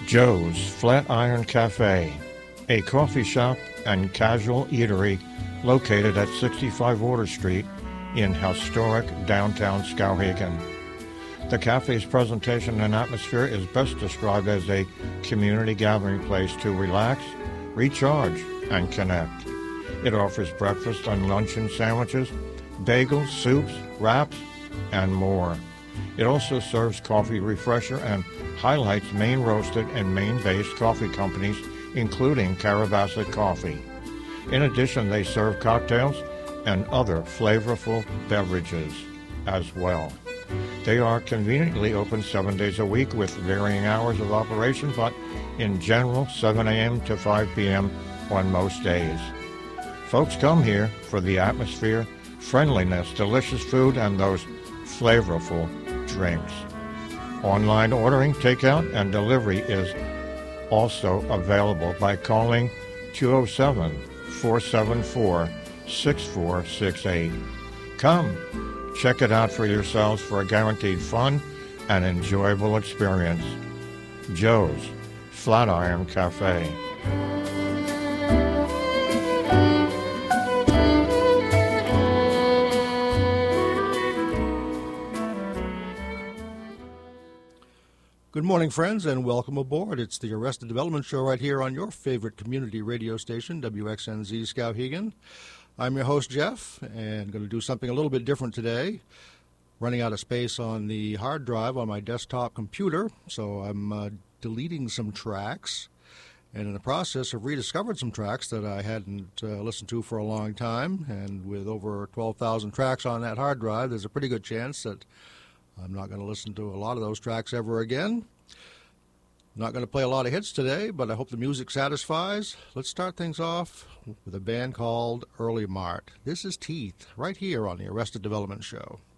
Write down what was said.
Joe's Flatiron Cafe, a coffee shop and casual eatery located at 65 Water Street in historic downtown Skowhegan. The cafe's presentation and atmosphere is best described as a community gathering place to relax, recharge, and connect. It offers breakfast and luncheon sandwiches, bagels, soups, wraps, and more. It also serves coffee refresher and highlights Maine roasted and Maine-based coffee companies, including Carabasset Coffee. In addition, they serve cocktails and other flavorful beverages as well. They are conveniently open 7 days a week with varying hours of operation, but in general, 7 a.m. to 5 p.m. on most days. Folks come here for the atmosphere, friendliness, delicious food, and those flavorful drinks. Online ordering, takeout, and delivery is also available by calling 207-474-6468. Come, check it out for yourselves for a guaranteed fun and enjoyable experience. Joe's Flatiron Cafe. Good morning, friends, and welcome aboard. It's the Arrested Development Show right here on your favorite community radio station, WXNZ Skowhegan. I'm your host, Jeff, and going to do something a little bit different today. Running out of space on the hard drive on my desktop computer, so I'm deleting some tracks. And in the process, I've rediscovered some tracks that I hadn't listened to for a long time. And with over 12,000 tracks on that hard drive, there's a pretty good chance that I'm not going to listen to a lot of those tracks ever again. I'm not going to play a lot of hits today, but I hope the music satisfies. Let's start things off with a band called Early Mart. This is Teeth, right here on the Arrested Development Show.